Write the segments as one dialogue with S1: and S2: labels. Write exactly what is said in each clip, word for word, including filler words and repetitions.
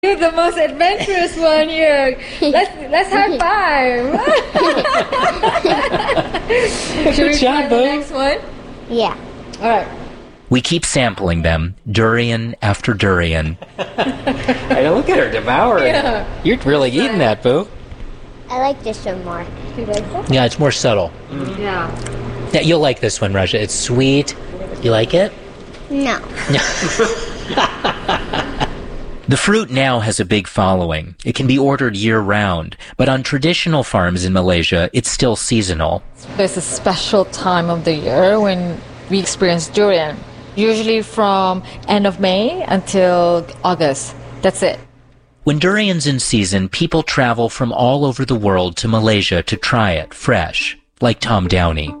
S1: You're the most adventurous one here. Let's let's high five. Should we try the next one?
S2: Yeah.
S1: All right.
S3: We keep sampling them, durian after durian.
S4: Hey, look at her devouring.
S1: Yeah.
S3: You're really eating that, Boo.
S2: I like this one more.
S1: Do you like that?
S3: Yeah, it's more subtle.
S1: Mm. Yeah.
S3: Yeah, you'll like this one, Raja. It's sweet. You like it?
S2: No.
S3: The fruit now has a big following. It can be ordered year-round, but on traditional farms in Malaysia, it's still seasonal.
S1: There's a special time of the year when we experience durian. Usually from end of May until August. That's it.
S3: When durian's in season, people travel from all over the world to Malaysia to try it fresh, like Tom Downey.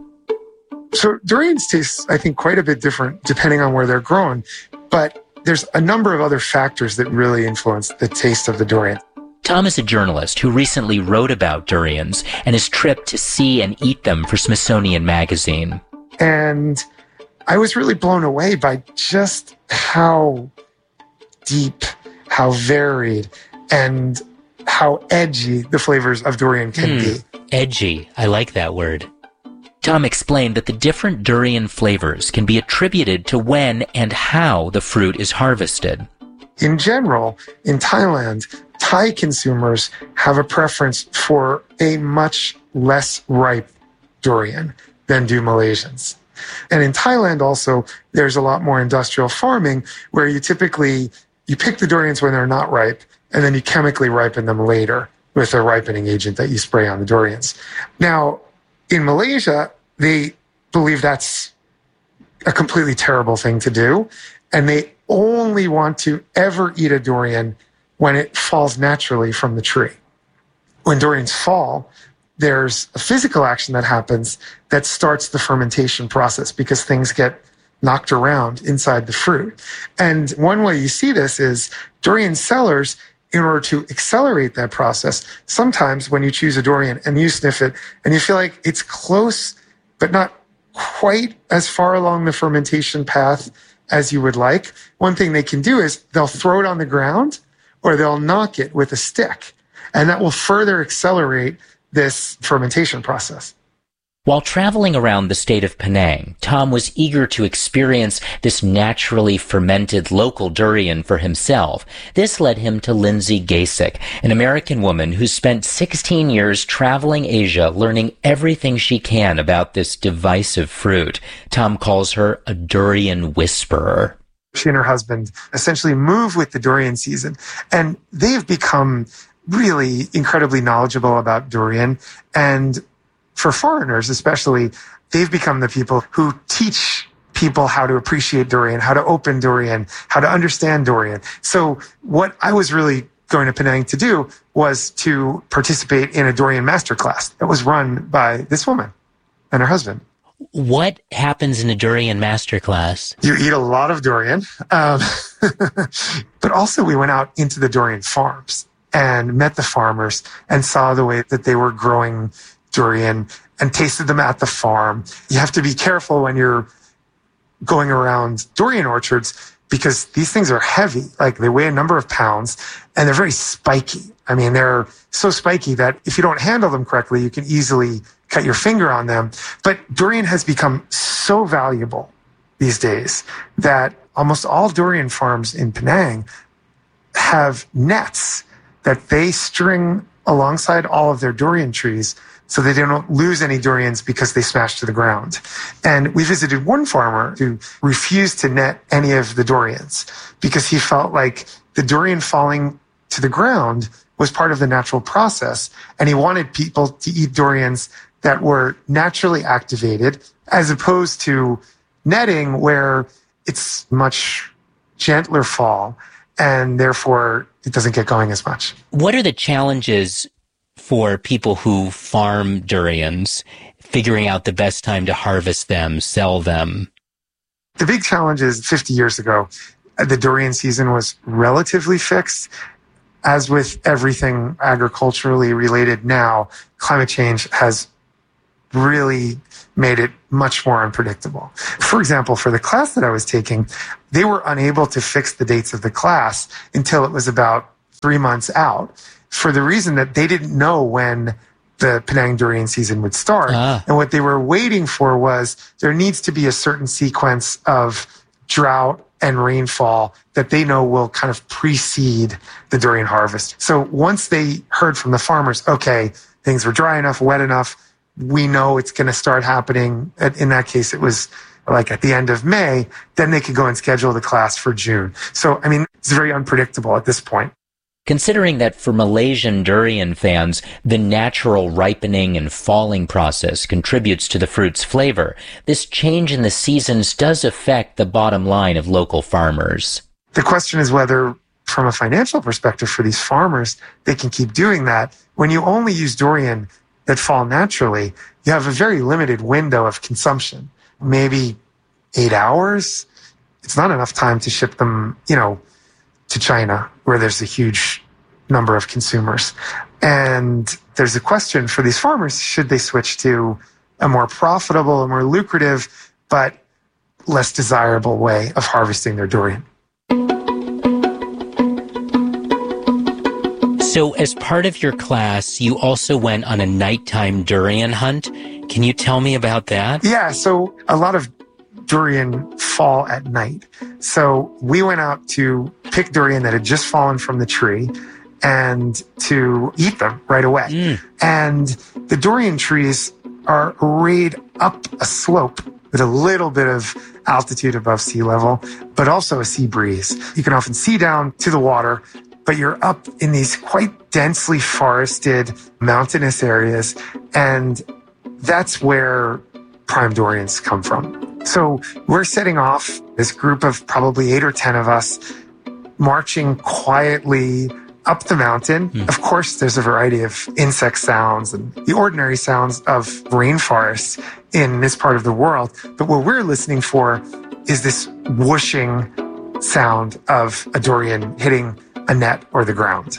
S5: So durians taste, I think, quite a bit different depending on where they're grown. But there's a number of other factors that really influence the taste of the durian.
S3: Tom is a journalist who recently wrote about durians and his trip to see and eat them for Smithsonian Magazine.
S5: And I was really blown away by just how deep, how varied, and how edgy the flavors of durian can
S3: mm,
S5: be.
S3: Edgy. I like that word. Tom explained that the different durian flavors can be attributed to when and how the fruit is harvested.
S5: In general, in Thailand, Thai consumers have a preference for a much less ripe durian than do Malaysians. And in Thailand also, there's a lot more industrial farming where you typically, you pick the durians when they're not ripe, and then you chemically ripen them later with a ripening agent that you spray on the durians. Now, in Malaysia, they believe that's a completely terrible thing to do, and they only want to ever eat a durian when it falls naturally from the tree. When durians fall, there's a physical action that happens that starts the fermentation process because things get knocked around inside the fruit. And one way you see this is durian sellers, in order to accelerate that process, sometimes when you choose a durian and you sniff it and you feel like it's close, but not quite as far along the fermentation path as you would like, one thing they can do is they'll throw it on the ground or they'll knock it with a stick. And that will further accelerate this fermentation process.
S3: While traveling around the state of Penang, Tom was eager to experience this naturally fermented local durian for himself. This led him to Lindsay Gasick, an American woman who spent sixteen years traveling Asia, learning everything she can about this divisive fruit. Tom calls her a durian whisperer.
S5: She and her husband essentially move with the durian season, and they've become really incredibly knowledgeable about durian. And for foreigners especially, they've become the people who teach people how to appreciate durian, how to open durian, how to understand durian. So what I was really going to Penang to do was to participate in a durian masterclass that was run by this woman and her husband.
S3: What happens in a durian masterclass?
S5: You eat a lot of durian, um, but also we went out into the durian farms and met the farmers and saw the way that they were growing durian and tasted them at the farm. You have to be careful when you're going around durian orchards because these things are heavy. Like they weigh a number of pounds and they're very spiky. I mean, they're so spiky that if you don't handle them correctly, you can easily cut your finger on them. But durian has become so valuable these days that almost all durian farms in Penang have nets that they string alongside all of their durian trees so they don't lose any durians because they smash to the ground. And we visited one farmer who refused to net any of the durians because he felt like the durian falling to the ground was part of the natural process. And he wanted people to eat durians that were naturally activated as opposed to netting where it's much gentler fall and therefore it doesn't get going as much.
S3: What are the challenges for people who farm durians, figuring out the best time to harvest them, sell them?
S5: The big challenge is fifty years ago, the durian season was relatively fixed. As with everything agriculturally related now, climate change has really made it much more unpredictable. For example, for the class that I was taking, they were unable to fix the dates of the class until it was about three months out for the reason that they didn't know when the Penang durian season would start. Ah. And what they were waiting for was there needs to be a certain sequence of drought and rainfall that they know will kind of precede the durian harvest. So once they heard from the farmers, okay, things were dry enough, wet enough, we know it's going to start happening. In that case, it was like at the end of May, then they could go and schedule the class for June. So, I mean, it's very unpredictable at this point.
S3: Considering that for Malaysian durian fans, the natural ripening and falling process contributes to the fruit's flavor, this change in the seasons does affect the bottom line of local farmers.
S5: The question is whether, from a financial perspective for these farmers, they can keep doing that. When you only use durian that fall naturally, you have a very limited window of consumption, maybe eight hours. It's not enough time to ship them, you know, to China, where there's a huge number of consumers. And there's a question for these farmers, should they switch to a more profitable, a more lucrative, but less desirable way of harvesting their durian?
S3: So as part of your class, you also went on a nighttime durian hunt. Can you tell me about that?
S5: Yeah, so a lot of durian fall at night. So we went out to pick durian that had just fallen from the tree and to eat them right away. Mm. And the durian trees are arrayed up a slope with a little bit of altitude above sea level, but also a sea breeze. You can often see down to the water, but you're up in these quite densely forested mountainous areas. And that's where prime durians come from. So we're setting off, this group of probably eight or ten of us, marching quietly up the mountain. Mm. Of course, there's a variety of insect sounds and the ordinary sounds of rainforests in this part of the world. But what we're listening for is this whooshing sound of a durian hitting a net or the ground.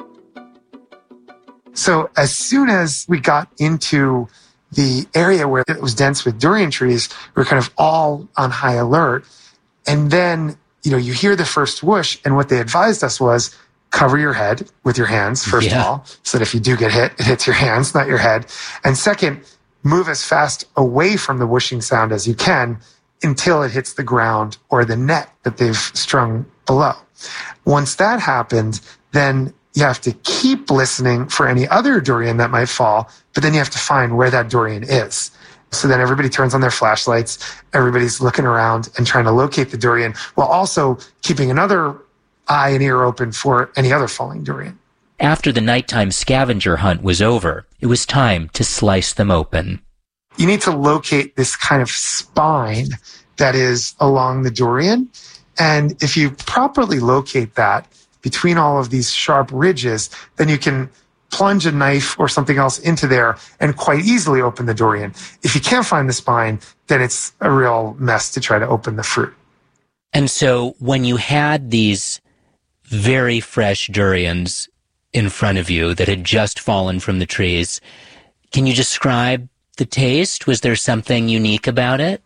S5: So as soon as we got into the area where it was dense with durian trees, we were kind of all on high alert. And then, you know, you hear the first whoosh, and what they advised us was cover your head with your hands, first yeah. of all, so that if you do get hit, it hits your hands, not your head. And second, move as fast away from the whooshing sound as you can until it hits the ground or the net that they've strung below. Once that happened, then you have to keep listening for any other durian that might fall, but then you have to find where that durian is. So then everybody turns on their flashlights, everybody's looking around and trying to locate the durian while also keeping another eye and ear open for any other falling durian.
S3: After the nighttime scavenger hunt was over, it was time to slice them open.
S5: You need to locate this kind of spine that is along the durian. And if you properly locate that between all of these sharp ridges, then you can plunge a knife or something else into there and quite easily open the durian. If you can't find the spine, then it's a real mess to try to open the fruit.
S3: And so when you had these very fresh durians in front of you that had just fallen from the trees, can you describe the taste? Was there something unique about it?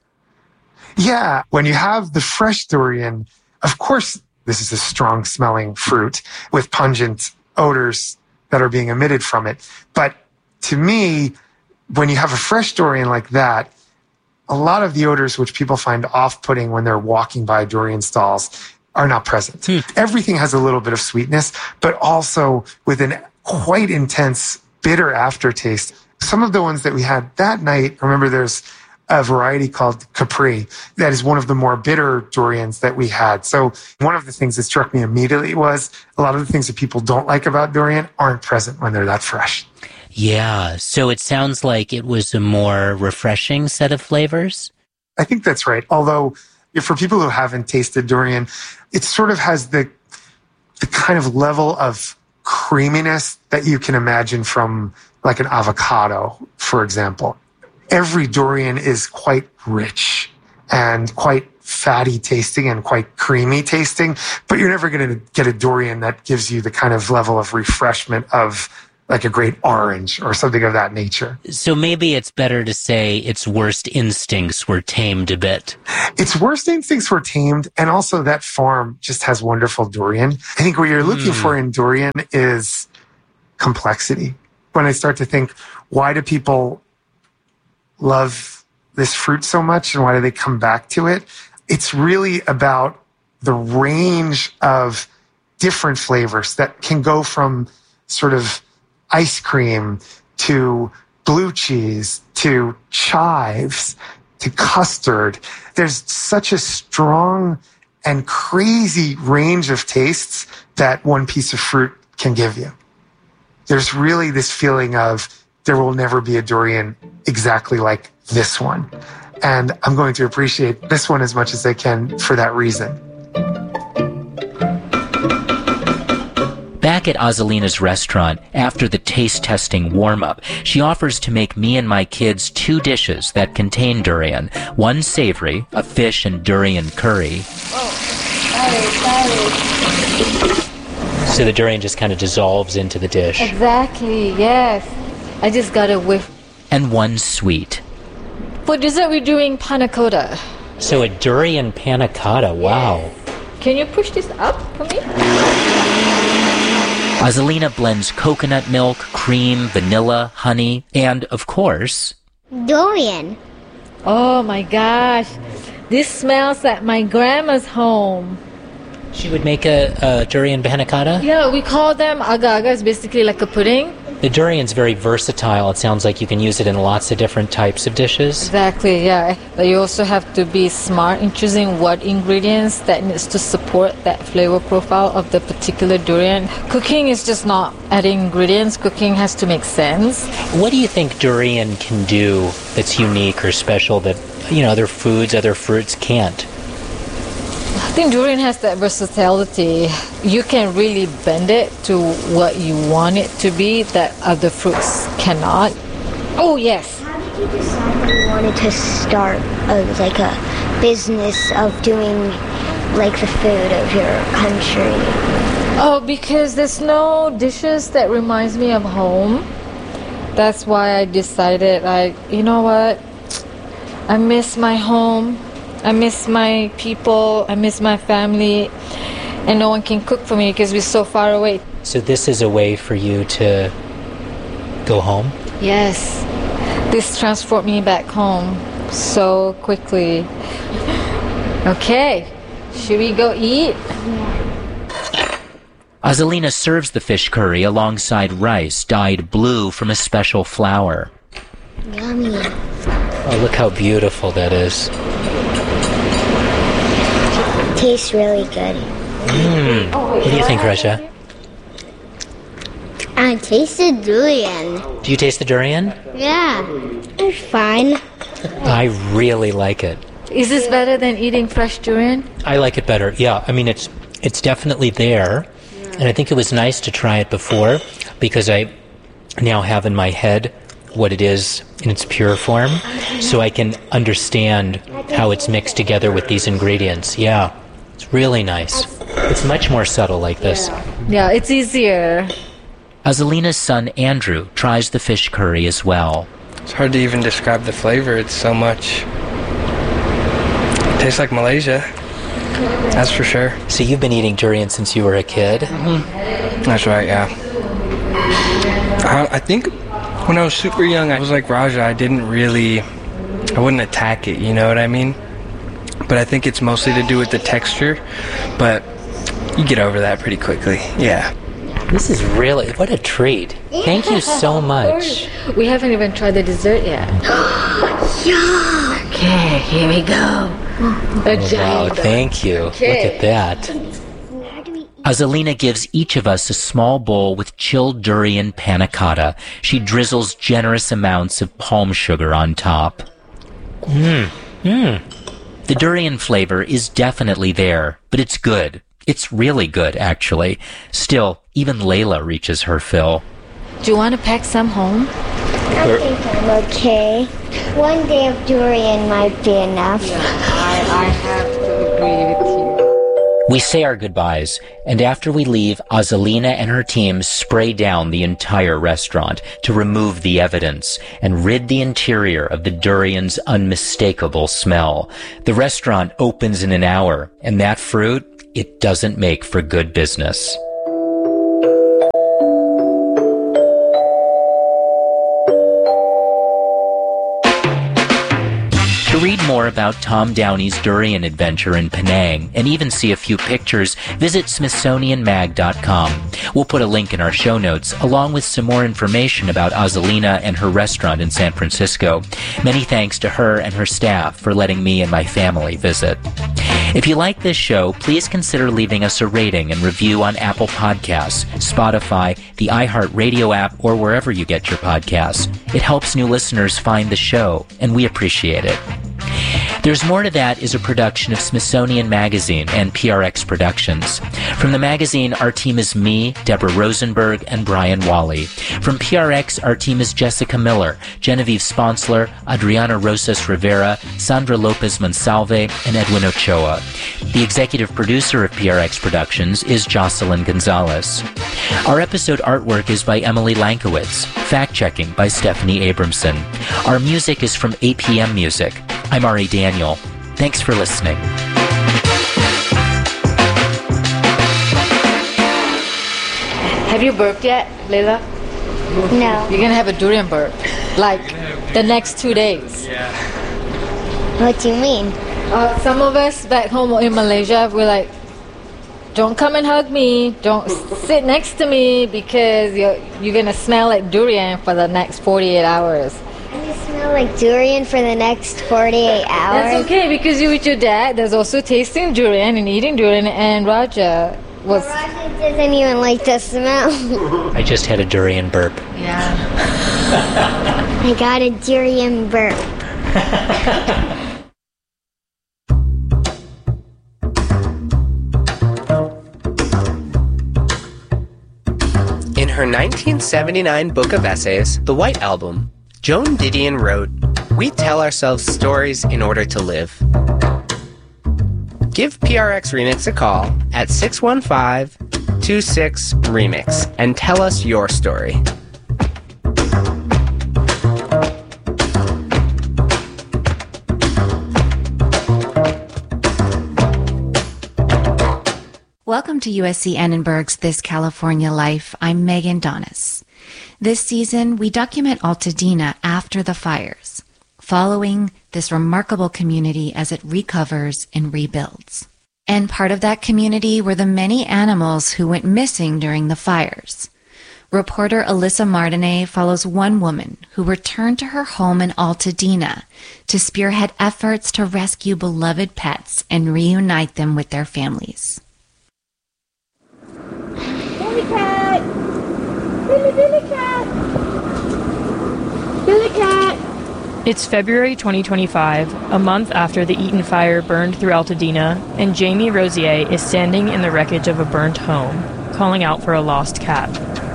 S5: Yeah. When you have the fresh durian, of course, this is a strong smelling fruit with pungent odors that are being emitted from it. But to me, when you have a fresh durian like that, a lot of the odors which people find off-putting when they're walking by durian stalls are not present. Hmm. Everything has a little bit of sweetness, but also with an quite intense bitter aftertaste. Some of the ones that we had that night, remember there's a variety called Capri. That is one of the more bitter durians that we had. So one of the things that struck me immediately was a lot of the things that people don't like about durian aren't present when they're that fresh.
S3: Yeah. So it sounds like it was a more refreshing set of flavors.
S5: I think that's right. Although for people who haven't tasted durian, it sort of has the, the kind of level of creaminess that you can imagine from like an avocado, for example. Every durian is quite rich and quite fatty tasting and quite creamy tasting, but you're never going to get a durian that gives you the kind of level of refreshment of like a great orange or something of that nature.
S3: So maybe it's better to say its worst instincts were tamed a bit.
S5: Its worst instincts were tamed, and also that farm just has wonderful durian. I think what you're looking mm. for in durian is complexity. When I start to think, why do people love this fruit so much and why do they come back to it? It's really about the range of different flavors that can go from sort of ice cream to blue cheese to chives to custard. There's such a strong and crazy range of tastes that one piece of fruit can give you. There's really this feeling of there will never be a durian exactly like this one. And I'm going to appreciate this one as much as I can for that reason.
S3: Back at Azelina's restaurant, after the taste testing warm-up, she offers to make me and my kids two dishes that contain durian. One savory, a fish and durian curry.
S1: Oh, sorry, sorry.
S3: So the durian just kind of dissolves into the dish.
S1: Exactly, yes. I just got a whiff.
S3: And one sweet.
S1: For dessert, we're doing panna cotta.
S3: So a durian panna cotta, wow.
S1: Yes. Can you push this up for me?
S3: Azelina blends coconut milk, cream, vanilla, honey, and, of course...
S2: durian.
S1: Oh my gosh. This smells like my grandma's home.
S3: She would make a, a durian panna cotta?
S1: Yeah, we call them agar-agar. It's basically like a pudding.
S3: The durian's very versatile. It sounds like you can use it in lots of different types of dishes.
S1: Exactly, yeah. But you also have to be smart in choosing what ingredients that needs to support that flavor profile of the particular durian. Cooking is just not adding ingredients. Cooking has to make sense.
S3: What do you think durian can do that's unique or special that, you know, other foods, other fruits can't?
S1: I think durian has that versatility. You can really bend it to what you want it to be that other fruits cannot. Oh, yes.
S2: How did you decide that you wanted to start a, like a business of doing like the food of your country?
S1: Oh, because there's no dishes that reminds me of home. That's why I decided, like, you know what? I miss my home. I miss my people, I miss my family, and no one can cook for me because we're so far away.
S3: So this is a way for you to go home?
S1: Yes. This transported me back home so quickly. Okay, should we go eat?
S3: Azelina serves the fish curry alongside rice dyed blue from a special flour.
S2: Yummy.
S3: Oh, look how beautiful that is.
S2: Tastes really good.
S3: Mm. What do you think, Russia?
S2: I tasted durian.
S3: Do you taste the durian?
S2: Yeah, it's fine.
S3: I really like it.
S1: Is this better than eating fresh durian?
S3: I like it better, yeah. I mean, it's it's definitely there. And I think it was nice to try it before because I now have in my head what it is in its pure form. So I can understand how it's mixed together with these ingredients. Yeah. It's really nice. It's much more subtle like this.
S1: Yeah, it's easier.
S3: Azelina's son, Andrew, tries the fish curry as well.
S6: It's hard to even describe the flavor. It's so much... It tastes like Malaysia. That's for sure.
S3: So you've been eating durian since you were a kid?
S6: Mm-hmm. That's right, yeah. I, I think when I was super young, I was like Raja. I didn't really... I wouldn't attack it, you know what I mean? But I think it's mostly to do with the texture, but you get over that pretty quickly. Yeah.
S3: This is really, what a treat. Thank you so much.
S1: We haven't even tried the dessert yet.
S2: Yeah.
S1: Okay, here we go. A
S3: Oh, wow, thank you.
S1: Okay.
S3: Look at that. Azelina gives each of us a small bowl with chilled durian panna cotta. She drizzles generous amounts of palm sugar on top. Mmm, mmm. The durian flavor is definitely there, but it's good. It's really good, actually. Still, even Layla reaches her fill.
S1: Do you want to pack some home?
S2: I think I'm okay. One day of durian might be enough.
S1: I, I have to agree with you.
S3: We say our goodbyes, and after we leave, Azalina and her team spray down the entire restaurant to remove the evidence and rid the interior of the durian's unmistakable smell. The restaurant opens in an hour, and that fruit, it doesn't make for good business. To read more about Tom Downey's durian adventure in Penang and even see a few pictures, visit Smithsonian Mag dot com. We'll put a link in our show notes, along with some more information about Azalina and her restaurant in San Francisco. Many thanks to her and her staff for letting me and my family visit. If you like this show, please consider leaving us a rating and review on Apple Podcasts, Spotify, the iHeartRadio app, or wherever you get your podcasts. It helps new listeners find the show, and we appreciate it. There's More to That is a production of Smithsonian Magazine and P R X Productions. From the magazine, our team is me, Deborah Rosenberg, and Brian Wally. From P R X, our team is Jessica Miller, Genevieve Sponsler, Adriana Rosas Rivera, Sandra Lopez Monsalve, and Edwin Ochoa. The executive producer of P R X Productions is Jocelyn Gonzalez. Our episode artwork is by Emily Lankowitz. Fact-checking by Stephanie Abramson. Our music is from A P M Music. I'm Ari Daniel. Thanks for listening.
S1: Have you burped yet, Leila?
S2: No.
S1: You're gonna have a durian burp, like the next two days.
S6: Yeah.
S2: What do you mean?
S1: Uh, some of us back home in Malaysia, we're like, don't come and hug me, don't sit next to me, because you're, you're gonna smell like durian for the next forty-eight hours.
S2: You smell like durian for the next forty-eight hours?
S1: That's okay, because you with your dad, there's also tasting durian and eating durian, and Raja was...
S2: Well, Raja doesn't even like the smell.
S3: I just had a durian burp.
S1: Yeah.
S2: I got a durian burp.
S7: In her nineteen seventy-nine book of essays, The White Album, Joan Didion wrote, "We tell ourselves stories in order to live." Give P R X Remix a call at six one five, two six, remix and tell us your story.
S8: Welcome to U S C Annenberg's This California Life. I'm Megan Donis. This season, we document Altadena after the fires, following this remarkable community as it recovers and rebuilds. And part of that community were the many animals who went missing during the fires. Reporter Alyssa Martinet follows one woman who returned to her home in Altadena to spearhead efforts to rescue beloved pets and reunite them with their families.
S2: Billy cat! Billy, Billy cat! Billy cat!
S9: It's February twenty twenty-five, a month after the Eaton fire burned through Altadena, and Jamie Rosier is standing in the wreckage of a burnt home, calling out for a lost cat.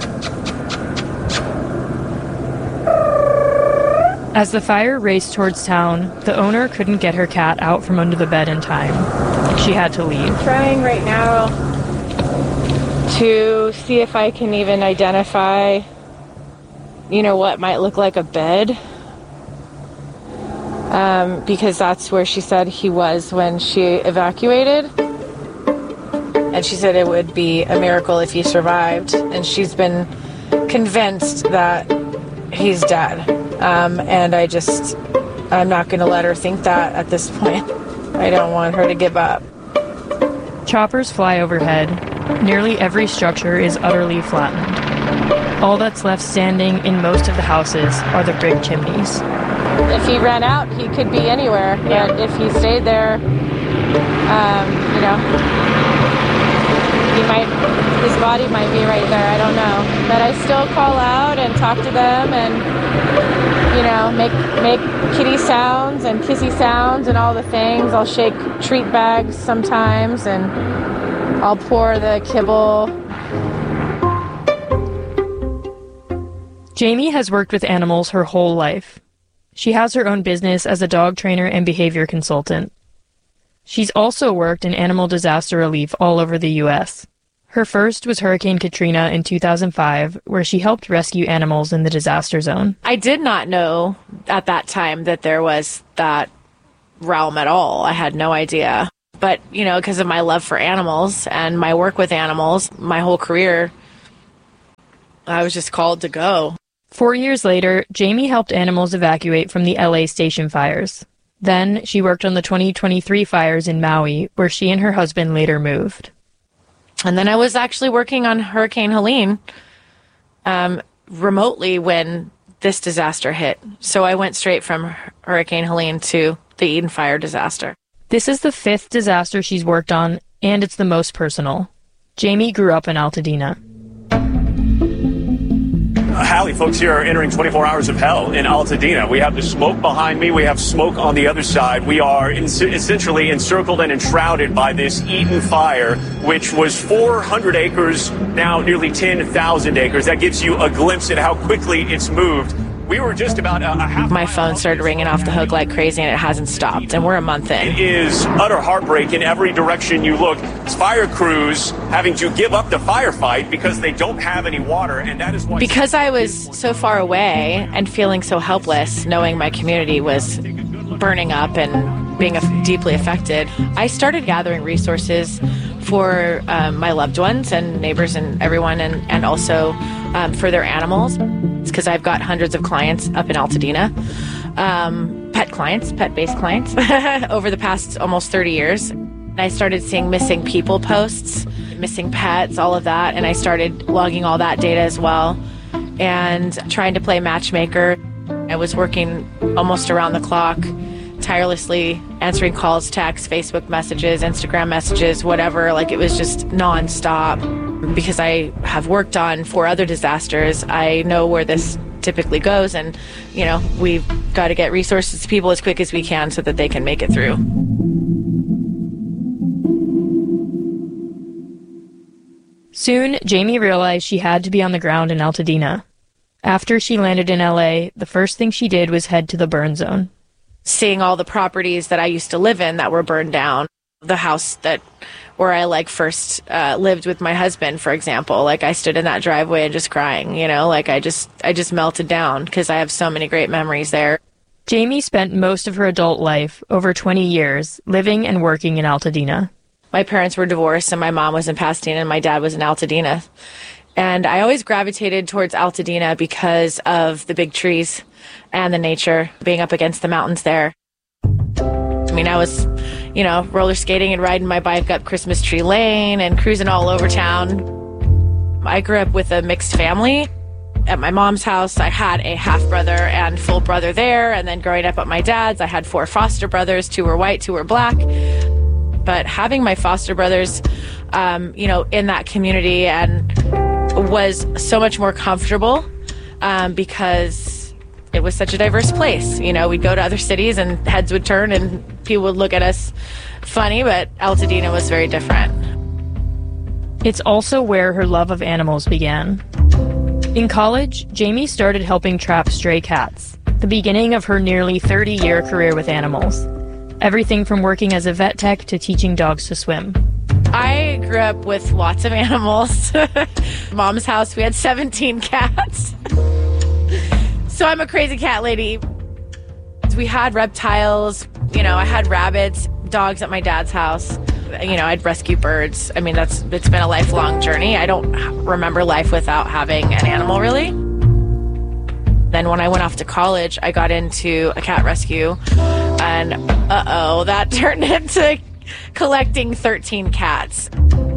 S9: As the fire raced towards town, the owner couldn't get her cat out from under the bed in time. She had to leave.
S10: I'm trying right now to see if I can even identify, you know, what might look like a bed. Um, because that's where she said he was when she evacuated. And she said it would be a miracle if he survived. And she's been convinced that he's dead. Um, and I just, I'm not going to let her think that at this point. I don't want her to give up.
S9: Choppers fly overhead. Nearly every structure is utterly flattened. All that's left standing in most of the houses are the brick chimneys.
S10: If he ran out, he could be anywhere.
S9: Yeah.
S10: But if he stayed there, um, you know, he might, his body might be right there. I don't know. But I still call out and talk to them and, you know, make make kitty sounds and kissy sounds and all the things. I'll shake treat bags sometimes and I'll pour the kibble.
S9: Jamie has worked with animals her whole life. She has her own business as a dog trainer and behavior consultant. She's also worked in animal disaster relief all over the U S. Her first was Hurricane Katrina in two thousand five, where she helped rescue animals in the disaster zone.
S10: I did not know at that time that there was that realm at all. I had no idea. But, you know, because of my love for animals and my work with animals, my whole career, I was just called to go.
S9: Four years later, Jamie helped animals evacuate from the L A station fires. Then she worked on the twenty twenty-three fires in Maui, where she and her husband later moved.
S10: And then I was actually working on Hurricane Helene um, remotely when this disaster hit. So I went straight from Hurricane Helene to the Eden Fire disaster.
S9: This is the fifth disaster she's worked on, and it's the most personal. Jamie grew up in Altadena.
S11: Hallie, folks here are entering twenty-four hours of hell in Altadena. We have the smoke behind me. We have smoke on the other side. We are in, essentially encircled and enshrouded by this Eden Fire, which was four hundred acres, now nearly ten thousand acres. That gives you a glimpse at how quickly it's moved. We were just about a, a half...
S10: My phone started ringing off the hook like crazy, and it hasn't stopped, and we're a month in.
S11: It is utter heartbreak in every direction you look. It's fire crews having to give up the firefight because they don't have any water, and that is why...
S10: Because I was so far away and feeling so helpless, knowing my community was burning up and being deeply affected, I started gathering resources for um, my loved ones and neighbors and everyone, and, and also um, for their animals. It's because I've got hundreds of clients up in Altadena, um, pet clients, pet-based clients, over the past almost thirty years. I started seeing missing people posts, missing pets, all of that, and I started logging all that data as well and trying to play matchmaker. I was working almost around the clock, tirelessly answering calls, texts, Facebook messages, Instagram messages, whatever. Like, it was just nonstop. Because I have worked on four other disasters, I know where this typically goes, and, you know, we've got to get resources to people as quick as we can so that they can make it through.
S9: Soon, Jamie realized she had to be on the ground in Altadena. After she landed in L A, the first thing she did was head to the burn zone.
S10: Seeing all the properties that I used to live in that were burned down, the house that where I like first uh, lived with my husband, for example, like I stood in that driveway and just crying, you know, like I just I just melted down because I have so many great memories there.
S9: Jamie spent most of her adult life, over twenty years, living and working in Altadena.
S10: My parents were divorced, and my mom was in Pasadena and my dad was in Altadena. And I always gravitated towards Altadena because of the big trees and the nature, being up against the mountains there. I mean, I was, you know, roller skating and riding my bike up Christmas Tree Lane and cruising all over town. I grew up with a mixed family. At my mom's house, I had a half-brother and full brother there. And then growing up at my dad's, I had four foster brothers. Two were white, two were black. But having my foster brothers, um, you know, in that community and was so much more comfortable um, because it was such a diverse place. You know, we'd go to other cities and heads would turn and people would look at us funny, but Altadena was very different.
S9: It's also where her love of animals began. In college, Jamie started helping trap stray cats, the beginning of her nearly thirty-year career with animals. Everything from working as a vet tech to teaching dogs to swim.
S10: I grew up with lots of animals. Mom's house, we had seventeen cats. So I'm a crazy cat lady. We had reptiles, you know, I had rabbits, dogs at my dad's house. You know, I'd rescue birds. I mean, that's it's been a lifelong journey. I don't remember life without having an animal, really. Then when I went off to college, I got into a cat rescue. And uh-oh, that turned into collecting thirteen cats.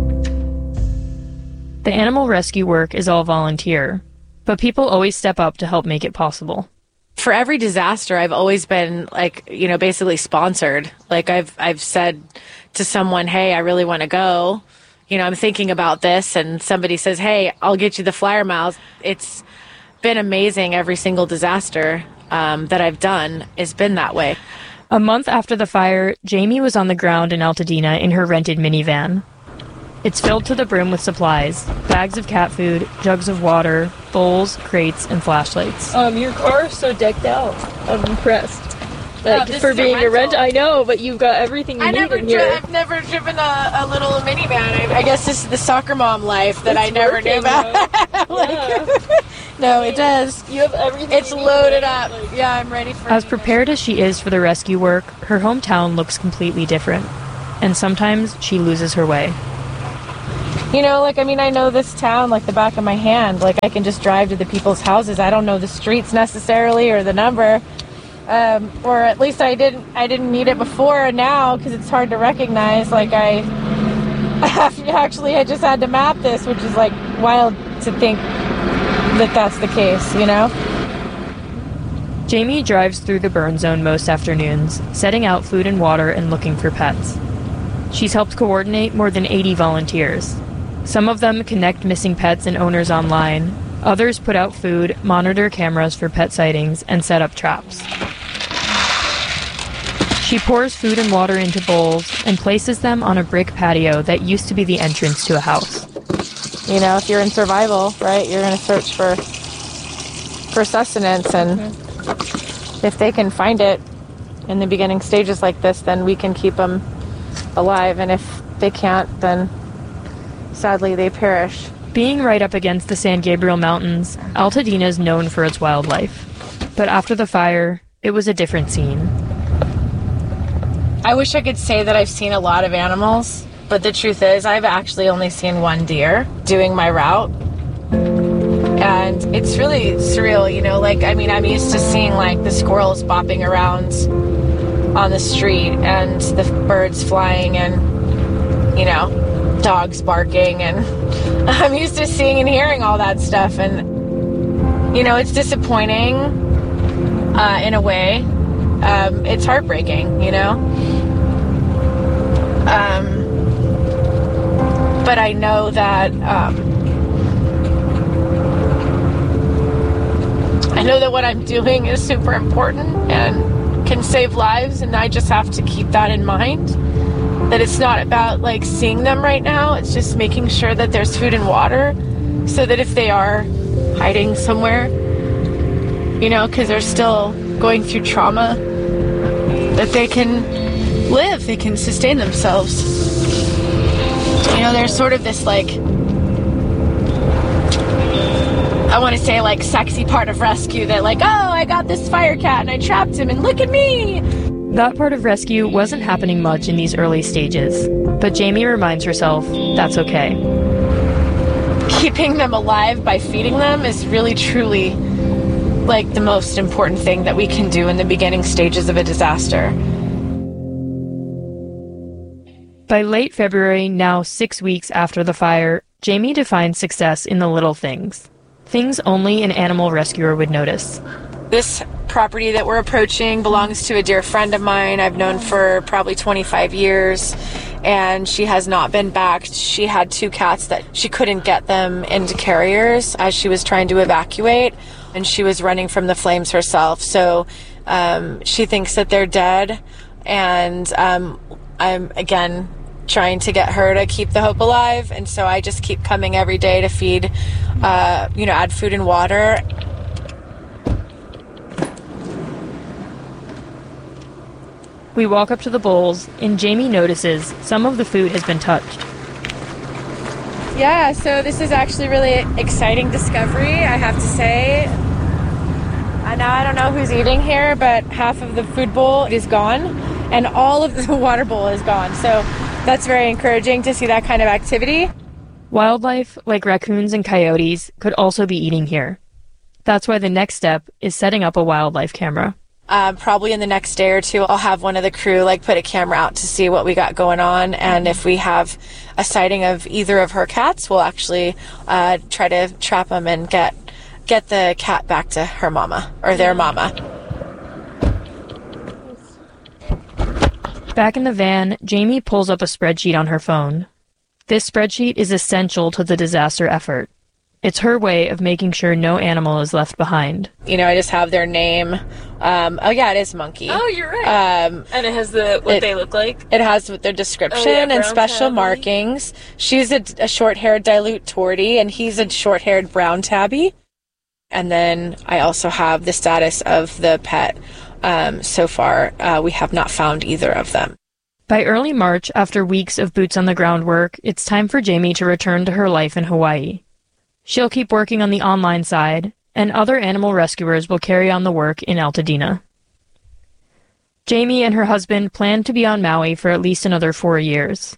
S9: The animal rescue work is all volunteer, but people always step up to help make it possible.
S10: For every disaster, I've always been, like, you know, basically sponsored. Like, I've I've said to someone, hey, I really want to go. You know, I'm thinking about this, and somebody says, hey, I'll get you the flyer miles. It's been amazing. Every single disaster um, that I've done has been that way.
S9: A month after the fire, Jamie was on the ground in Altadena in her rented minivan. It's filled to the brim with supplies, bags of cat food, jugs of water, bowls, crates, and flashlights.
S12: Um, your car is so decked out. I'm impressed.
S9: Like,
S10: this
S9: for
S10: is a
S9: being a rent,
S10: rental.
S9: I know, but you've got everything you
S10: I
S9: need
S10: never
S9: in
S10: dri-
S9: here.
S10: I've never driven a, a little minivan. I, I guess this is the soccer mom life that
S9: It's
S10: I never
S9: working,
S10: knew about. Like,
S9: Yeah.
S10: no, it does.
S9: You have everything.
S10: It's
S9: you need,
S10: loaded
S9: right?
S10: up.
S9: Like-
S10: Yeah, I'm ready for
S9: As
S10: it.
S9: prepared as she is for the rescue work, her hometown looks completely different. And sometimes she loses her way.
S10: You know, like, I mean, I know this town like the back of my hand. Like, I can just drive to the people's houses. I don't know the streets necessarily or the number. Um, or at least I didn't I didn't need it before, and now, because it's hard to recognize, like, I actually I just had to map this, which is, like, wild to think that that's the case, you know?
S9: Jamie drives through the burn zone most afternoons, setting out food and water and looking for pets. She's helped coordinate more than eighty volunteers. Some of them connect missing pets and owners online. Others put out food, monitor cameras for pet sightings, and set up traps. She pours food and water into bowls and places them on a brick patio that used to be the entrance to a house.
S10: You know, if you're in survival, right, you're going to search for for sustenance, and mm-hmm. if they can find it in the beginning stages like this, then we can keep them alive, and if they can't, then sadly they perish.
S9: Being right up against the San Gabriel Mountains, Altadena is known for its wildlife. But after the fire, it was a different scene.
S10: I wish I could say that I've seen a lot of animals, but the truth is I've actually only seen one deer doing my route. And it's really surreal, you know, like, I mean, I'm used to seeing, like, the squirrels bopping around on the street and the birds flying and, you know, dogs barking, and I'm used to seeing and hearing all that stuff, and, you know, it's disappointing uh, in a way. Um, it's heartbreaking, you know? Um, but I know that, um, I know that what I'm doing is super important and can save lives, and I just have to keep that in mind. That it's not about, like, seeing them right now. It's just making sure that there's food and water so that if they are hiding somewhere, you know, because they're still going through trauma, that they can live, they can sustain themselves. You know, there's sort of this, like, I want to say, like, sexy part of rescue that, like, oh, I got this fire cat and I trapped him and look at me.
S9: That part of rescue wasn't happening much in these early stages, but Jamie reminds herself that's okay.
S10: Keeping them alive by feeding them is really, truly, like, the most important thing that we can do in the beginning stages of a disaster.
S9: By late February, now six weeks after the fire, Jamie defines success in the little things. Things only an animal rescuer would notice.
S10: This property that we're approaching belongs to a dear friend of mine I've known for probably twenty-five years, and she has not been back. She had two cats that she couldn't get them into carriers as she was trying to evacuate, and she was running from the flames herself. So um, she thinks that they're dead, and um, I'm, again, trying to get her to keep the hope alive, and so I just keep coming every day to feed, uh, you know, add food and water.
S9: We walk up to the bowls, and Jamie notices some of the food has been touched.
S10: Yeah, so this is actually really exciting discovery, I have to say. I know I don't know who's eating here, but half of the food bowl is gone, and all of the water bowl is gone. So that's very encouraging to see that kind of activity.
S9: Wildlife, like raccoons and coyotes, could also be eating here. That's why the next step is setting up a wildlife camera.
S10: Uh, probably in the next day or two, I'll have one of the crew like put a camera out to see what we got going on, and if we have a sighting of either of her cats, we'll actually uh, try to trap them and get get the cat back to her mama or their mama.
S9: Back in the van, Jamie pulls up a spreadsheet on her phone. This spreadsheet is essential to the disaster effort. It's her way of making sure no animal is left behind.
S10: You know, I just have their name. Um, oh, yeah, it is Monkey.
S9: Oh, you're right.
S10: Um,
S9: and it has the what
S10: it,
S9: they look like?
S10: It has their description
S9: oh, yeah,
S10: and special tabby. markings. She's a, a short-haired dilute tortie, and he's a short-haired brown tabby. And then I also have the status of the pet. um, so far, uh, we have not found either of them.
S9: By early March, after weeks of boots on the ground work, it's time for Jamie to return to her life in Hawaii. She'll keep working on the online side, and other animal rescuers will carry on the work in Altadena. Jamie and her husband plan to be on Maui for at least another four years.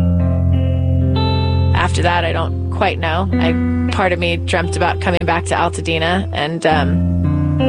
S10: After that, I don't quite know. I part of me dreamt about coming back to Altadena, and um,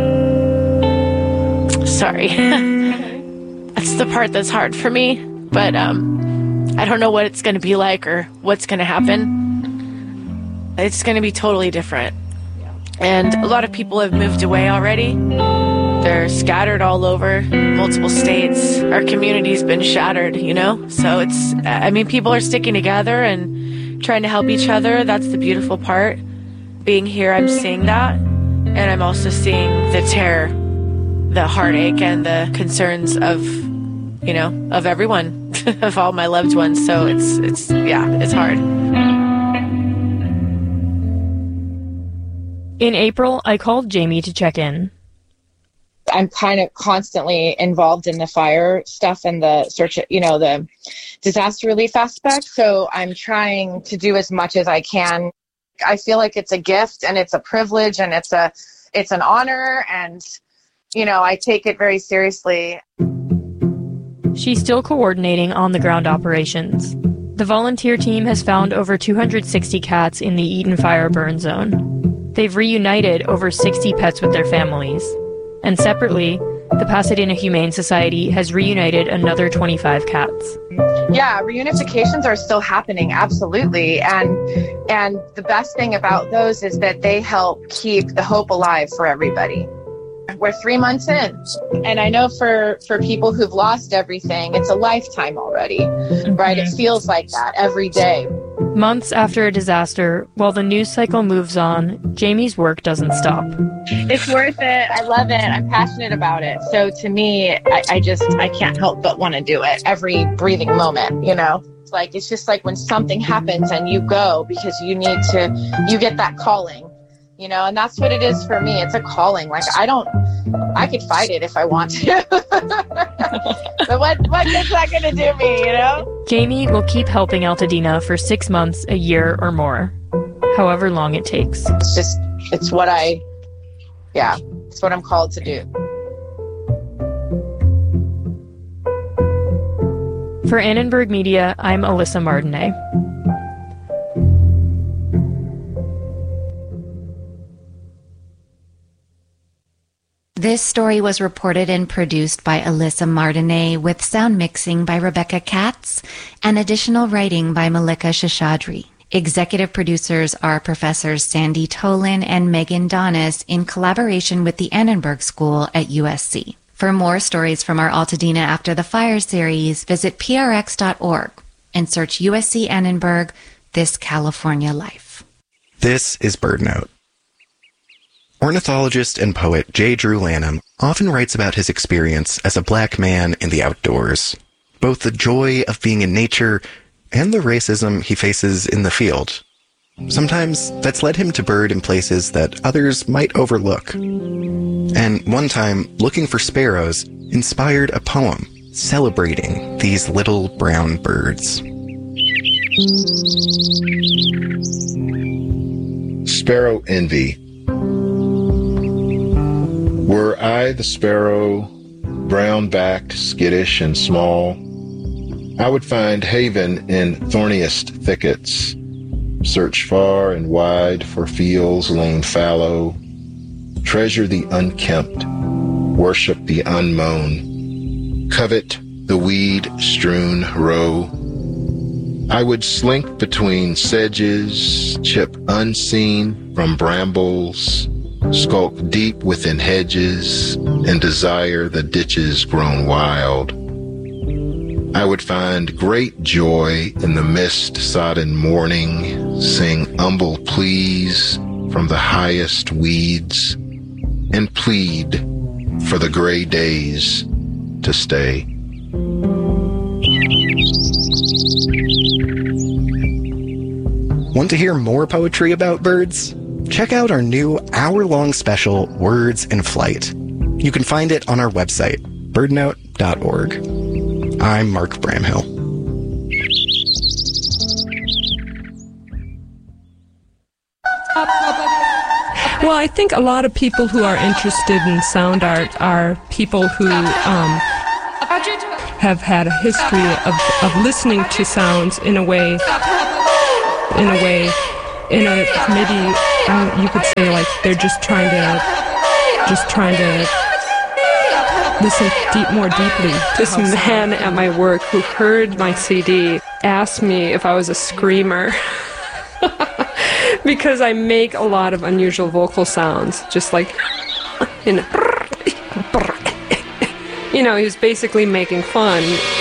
S10: sorry, that's the part that's hard for me. But um, I don't know what it's going to be like or what's going to happen. It's going to be totally different, and a lot of people have moved away already. They're scattered all over multiple states. Our community's been shattered, you know? So it's, I mean, people are sticking together and trying to help each other. That's the beautiful part. Being here, I'm seeing that. And I'm also seeing the terror, the heartache, and the concerns of, you know, of everyone, of all my loved ones. So it's, it's, yeah, it's hard.
S9: In April, I called Jamie to check in.
S12: I'm kind of constantly involved in the fire stuff and the search, you know, the disaster relief aspect. So I'm trying to do as much as I can. I feel like it's a gift and it's a privilege and it's a, it's an honor. And, you know, I take it very seriously.
S9: She's still coordinating on-the-ground operations. The volunteer team has found over two hundred sixty cats in the Eaton Fire burn zone. They've reunited over sixty pets with their families. And separately, the Pasadena Humane Society has reunited another twenty-five cats.
S12: Yeah, reunifications are still happening, absolutely. And and the best thing about those is that they help keep the hope alive for everybody. We're three months in, and I know for, for people who've lost everything, it's a lifetime already, mm-hmm. right? It feels like that every day.
S9: Months after a disaster, while the news cycle moves on, Jamie's work doesn't stop.
S12: It's worth it. I love it. I'm passionate about it. So to me, I, I just, I can't help but want to do it every breathing moment, you know? It's like, it's just like when something happens and you go because you need to, you get that calling, you know? And that's what it is for me. It's a calling. Like, I don't, I could fight it if I want to. But what, what is that going to do me, you know?
S9: Jamie will keep helping Altadena for six months, a year, or more. However long it takes.
S12: It's just, it's what I, yeah, it's what I'm called to do.
S9: For Annenberg Media, I'm Alyssa Martinet.
S8: This story was reported and produced by Alyssa Martinet with sound mixing by Rebecca Katz and additional writing by Malika Shashadri. Executive producers are Professors Sandy Tolan and Megan Donis in collaboration with the Annenberg School at U S C. For more stories from our Altadena After the Fire series, visit P R X dot org and search U S C Annenberg, This California Life.
S13: This is BirdNote. Ornithologist and poet J. Drew Lanham often writes about his experience as a black man in the outdoors, both the joy of being in nature and the racism he faces in the field. Sometimes that's led him to bird in places that others might overlook. And one time, looking for sparrows inspired a poem celebrating these little brown birds.
S14: Sparrow Envy. Were I the sparrow, brown-backed, skittish, and small, I would find haven in thorniest thickets, search far and wide for fields lain fallow, treasure the unkempt, worship the unmown, covet the weed-strewn row. I would slink between sedges, chip unseen from brambles, skulk deep within hedges, and desire the ditches grown wild. I would find great joy in the mist-sodden morning, sing humble pleas from the highest weeds, and plead for the gray days to stay.
S13: Want to hear more poetry about birds? Check out our new hour-long special, Words in Flight. You can find it on our website, birdnote dot org. I'm Mark Bramhill.
S15: Well, I think a lot of people who are interested in sound art are people who um, have had a history of, of listening to sounds in a way, in a way, in a maybe um, you could say like they're just trying to, just trying to listen deep, more deeply. This man at my work who heard my C D asked me if I was a screamer. Because I make a lot of unusual vocal sounds, just like, in, you know, he was basically making fun.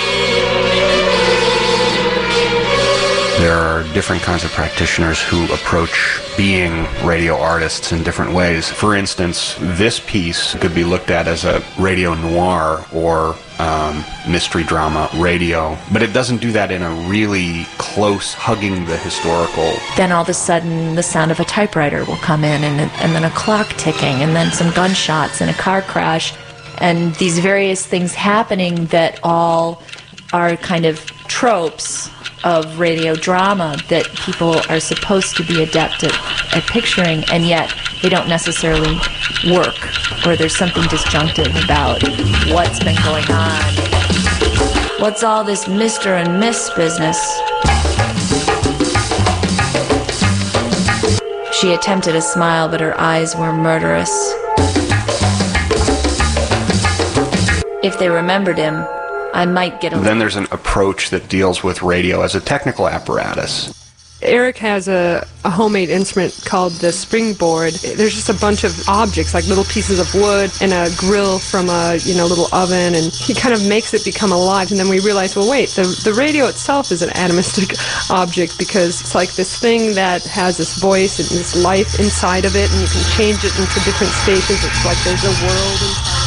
S16: There are different kinds of practitioners who approach being radio artists in different ways. For instance, this piece could be looked at as a radio noir or um, mystery drama radio, but it doesn't do that in a really close, hugging the historical.
S17: Then all of a sudden the sound of a typewriter will come in, and, and then a clock ticking, and then some gunshots and a car crash, and these various things happening that all are kind of tropes of radio drama that people are supposed to be adept at, at picturing, and yet they don't necessarily work, or there's something disjunctive about what's been going on. What's all this Mister and Miss business? She attempted a smile, but her eyes were murderous. If they remembered him, I might get a...
S16: Then there's an approach that deals with radio as a technical apparatus.
S15: Eric has a, a homemade instrument called the springboard. There's just a bunch of objects, like little pieces of wood and a grill from a you know little oven, and he kind of makes it become alive. And then we realize, well, wait, the, the radio itself is an atomistic object, because it's like this thing that has this voice and this life inside of it, and you can change it into different stations. It's like there's a world inside.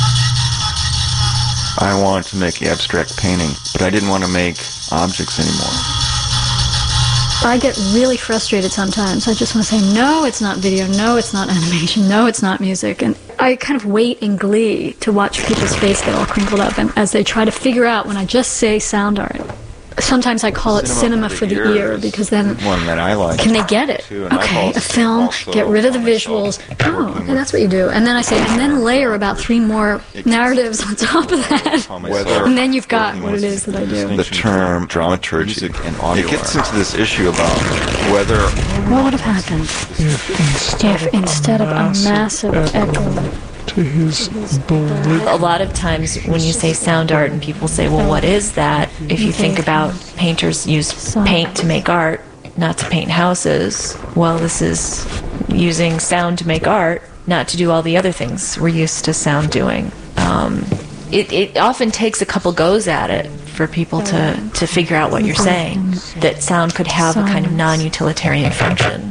S18: I wanted to make abstract painting, but I didn't want to make objects anymore.
S19: I get really frustrated sometimes. I just want to say, no, it's not video, no, it's not animation, no, it's not music. And I kind of wait in glee to watch people's face get all crinkled up, and as they try to figure out when I just say sound art. Sometimes I call it cinema for the ear, because then
S18: one that I like.
S19: Can they get it? Okay, a film, get rid of the visuals. Oh, okay, that's what you do. And then I say, and then layer about three more narratives on top of that. And then you've got what it is that I do.
S18: The term dramaturgy and audio. It gets into this issue about whether...
S19: What would have happened if, if instead of a massive echo...
S17: To his a lot of times when you say sound art and people say, well, what is that? If you think about painters use paint to make art, not to paint houses. Well, this is using sound to make art, not to do all the other things we're used to sound doing. Um, it, it often takes a couple goes at it for people to, to figure out what you're saying, that sound could have a kind of non-utilitarian function.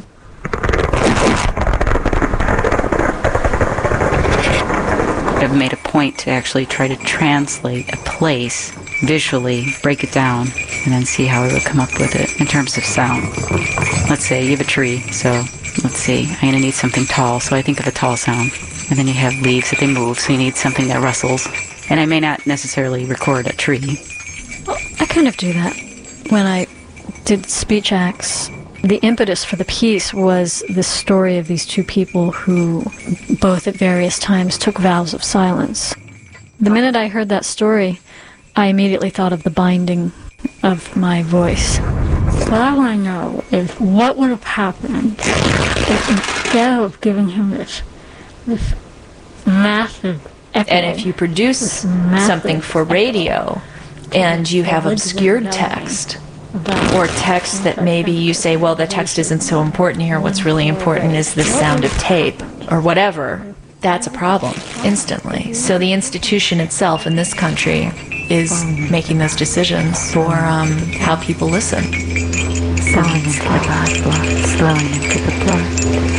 S20: I've made a point to actually try to translate a place visually, break it down, and then see how I would come up with it in terms of sound. Let's say you have a tree, so let's see, I'm going to need something tall, so I think of a tall sound. And then you have leaves that they move, so you need something that rustles. And I may not necessarily record a tree.
S19: Well, I kind of do that when I did speech acts. The impetus for the piece was this story of these two people who both at various times took vows of silence. The minute I heard that story, I immediately thought of the binding of my voice. What I want to know is what would have happened if instead of giving him this, this massive echo,
S17: and if you produce something for radio and you have obscured text, or text that maybe you say, well, the text isn't so important here, what's really important is the sound of tape, or whatever, that's a problem, instantly. So the institution itself in this country is making those decisions for um, how people listen.
S20: Flowing into the blood, blood, flowing into the blood.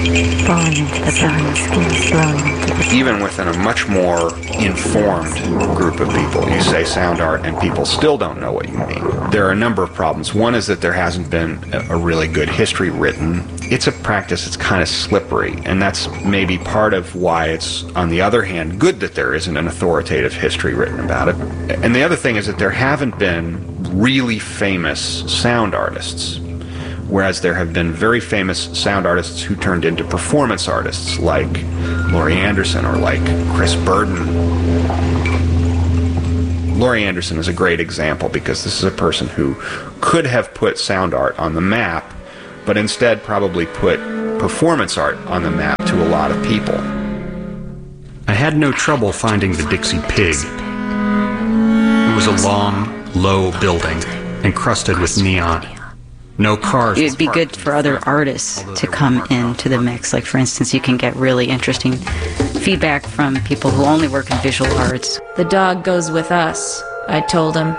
S20: falling into the belly, skin slowing into the...
S16: Even within a much more informed group of people, you say sound art and people still don't know what you mean. There are a number of problems. One is that there hasn't been a really good history written. It's a practice that's kind of slippery, and that's maybe part of why it's, on the other hand, good that there isn't an authoritative history written about it. And the other thing is that there haven't been really famous sound artists, whereas there have been very famous sound artists who turned into performance artists, like Laurie Anderson or like Chris Burden. Laurie Anderson is a great example because this is a person who could have put sound art on the map, but instead probably put performance art on the map to a lot of people.
S21: I had no trouble finding the Dixie Pig. It was a long, low building, encrusted with neon. No cars.
S20: It'd be good for other artists to come into the mix. Like, for instance, you can get really interesting feedback from people who only work in visual arts.
S17: The dog goes with us, I told him.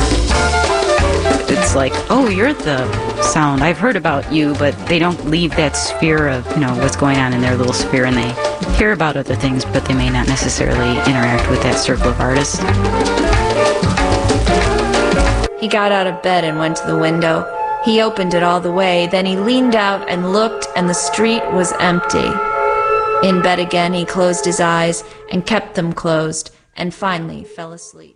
S20: It's like, oh, you're the sound. I've heard about you, but they don't leave that sphere of, you know, what's going on in their little sphere, and they hear about other things, but they may not necessarily interact with that circle of artists.
S17: He got out of bed and went to the window. He opened it all the way, then he leaned out and looked, and the street was empty. In bed again, he closed his eyes and kept them closed, and finally fell asleep.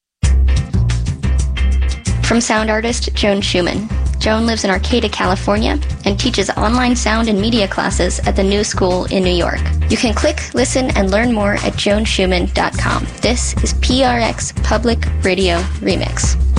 S2: From sound artist Joan Schumann. Joan lives in Arcata, California, and teaches online sound and media classes at the New School in New York. You can click, listen, and learn more at joan schumann dot com. This is P R X Public Radio Remix.